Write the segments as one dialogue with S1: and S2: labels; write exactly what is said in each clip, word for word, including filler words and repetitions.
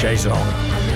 S1: Chaise Long.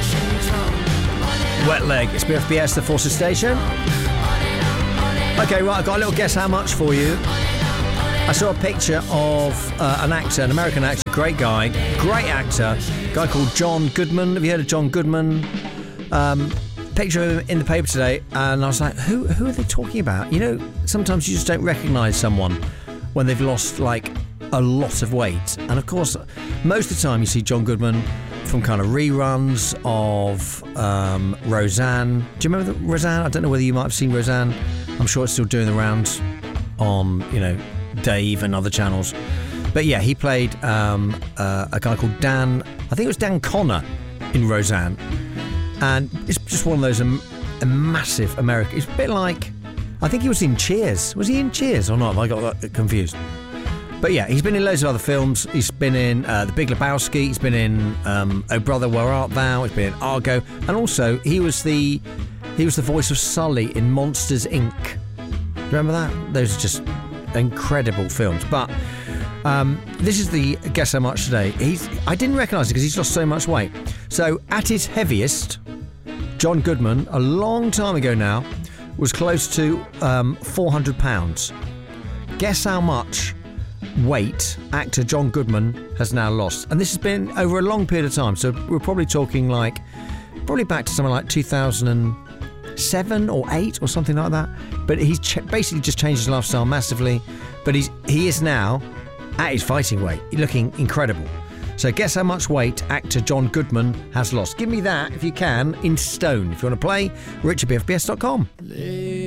S1: Wet Leg. It's B F B S, the Forces Station. Okay, right, I've got a little guess how much for you. I saw a picture of uh, an actor, an American actor, great guy, great actor, a guy called John Goodman. Have you heard of John Goodman? Um, picture of him in the paper today, and I was like, who who are they talking about? You know, sometimes you just don't recognise someone when they've lost, like, a lot of weight. And, of course, most of the time you see John Goodman from kind of reruns of um, Roseanne. Do you remember the, Roseanne? I don't know whether you might have seen Roseanne. I'm sure it's still doing the rounds on, you know, Dave and other channels. But yeah, he played um, uh, a guy called Dan, I think it was Dan Connor in Roseanne. And it's just one of those um, a massive American. It's a bit like, I think he was in Cheers. Was he in Cheers or not? Have I got that confused? But yeah, he's been in loads of other films. He's been in uh, The Big Lebowski. He's been in um, Oh Brother, Where Art Thou? He's been in Argo. And also, he was the he was the voice of Sully in Monsters, Incorporated. Remember that? Those are just incredible films. But um, this is the guess how much today. He's I didn't recognise it because he's lost so much weight. So at his heaviest, John Goodman, a long time ago now, was close to um, four hundred pounds. Guess how much weight actor John Goodman has now lost? And this has been over a long period of time. So we're probably talking like, probably back to something like two thousand seven or eight or something like that. But he's ch- basically just changed his lifestyle massively. But he's he is now at his fighting weight, looking incredible. So guess how much weight actor John Goodman has lost. Give me that, if you can, in stone. If you want to play, rich at b f b s dot com.